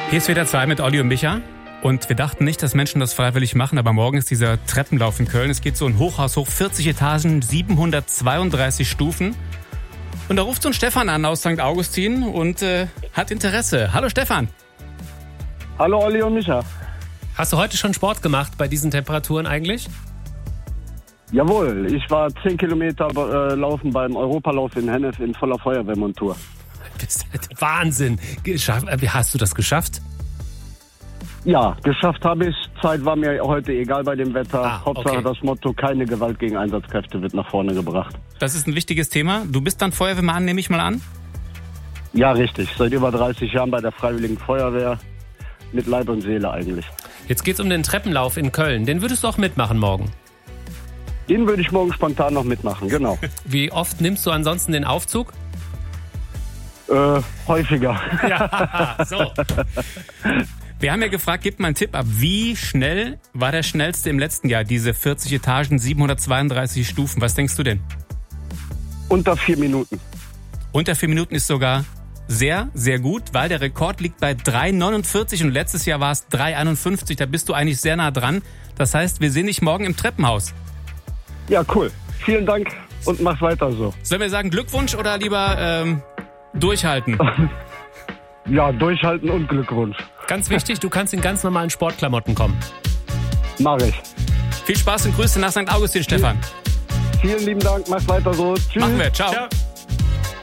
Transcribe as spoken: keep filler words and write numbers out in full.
Hier ist wieder zwei mit Olli und Micha. Und wir dachten nicht, dass Menschen das freiwillig machen, aber morgen ist dieser Treppenlauf in Köln. Es geht so ein Hochhaus hoch, vierzig Etagen, siebenhundertzweiunddreißig Stufen. Und da ruft so ein Stefan an aus Sankt Augustin und äh, hat Interesse. Hallo Stefan. Hallo Olli und Micha. Hast du heute schon Sport gemacht bei diesen Temperaturen eigentlich? Jawohl, ich war zehn Kilometer äh, laufen beim Europalauf in Hennef in voller Feuerwehrmontur. Das ist Wahnsinn. Geschaff, hast du das geschafft? Ja, geschafft habe ich. Zeit war mir heute egal bei dem Wetter. Ah, Hauptsache okay. das Motto, keine Gewalt gegen Einsatzkräfte wird nach vorne gebracht. Das ist ein wichtiges Thema. Du bist dann Feuerwehrmann, nehme ich mal an? Ja, richtig. Seit über dreißig Jahren bei der Freiwilligen Feuerwehr. Mit Leib und Seele eigentlich. Jetzt geht's um den Treppenlauf in Köln. Den würdest du auch mitmachen morgen. Den würde ich morgen spontan noch mitmachen, genau. Wie oft nimmst du ansonsten den Aufzug? äh, häufiger. Ja, so. Wir haben ja gefragt, gib mal einen Tipp ab. Wie schnell war der schnellste im letzten Jahr, diese vierzig Etagen, siebenhundertzweiunddreißig Stufen? Was denkst du denn? Unter vier Minuten. Unter vier Minuten ist sogar sehr, sehr gut, weil der Rekord liegt bei drei neunundvierzig und letztes Jahr war es drei einundfünfzig. Da bist du eigentlich sehr nah dran. Das heißt, wir sehen dich morgen im Treppenhaus. Ja, cool. Vielen Dank und mach weiter so. Sollen wir sagen Glückwunsch oder lieber ähm, durchhalten? Ja, durchhalten und Glückwunsch. Ganz wichtig, du kannst in ganz normalen Sportklamotten kommen. Mach ich. Viel Spaß und Grüße nach Sankt Augustin, Stefan. Vielen lieben Dank, mach weiter so. Tschüss. Machen wir, ciao. Ciao.